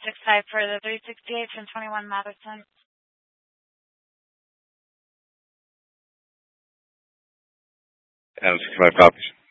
65 for the 368 from 21 Madison. Adam 65 copies.